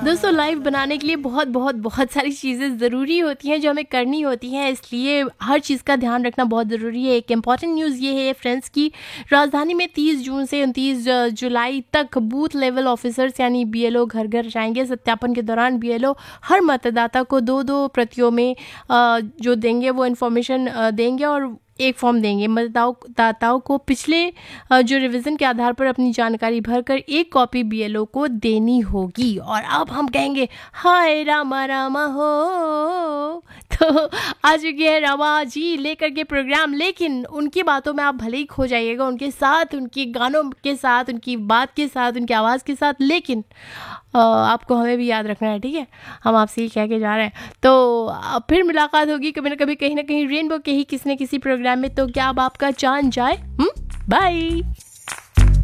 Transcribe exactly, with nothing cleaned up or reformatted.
दोस्तों लाइफ बनाने के लिए बहुत बहुत बहुत सारी चीज़ें ज़रूरी होती हैं जो हमें करनी होती हैं, इसलिए हर चीज़ का ध्यान रखना बहुत ज़रूरी है। एक इम्पॉर्टेंट न्यूज़ ये है फ्रेंड्स की राजधानी में तीस जून से उनतीस जुलाई तक बूथ लेवल ऑफिसर्स यानी बीएलओ घर घर जाएंगे। सत्यापन के दौरान बीएलओ हर मतदाता को दो दो प्रतियों में अ, जो देंगे वो इन्फॉर्मेशन देंगे और एक फॉर्म देंगे। मतदाताओं को पिछले अ, जो रिवीजन के आधार पर अपनी जानकारी भरकर एक कॉपी बीएलओ को देनी होगी। और अब हम कहेंगे हाय रामा रामा हो, तो आ चुकी है रमा जी लेकर के प्रोग्राम, लेकिन उनकी बातों में आप भले ही खो जाइएगा, उनके साथ, उनके गानों के साथ, उनकी बात के साथ, उनकी आवाज़ के साथ, लेकिन अ, आपको हमें भी याद रखना है, ठीक है। हम आपसे ही कह के जा रहे हैं। तो अ, फिर मुलाकात होगी कभी ना कभी कहीं ना कहीं रेनबो के ही किसी न किसी प्रोग्राम में। तो क्या अब आपका चांद जाए? बाय।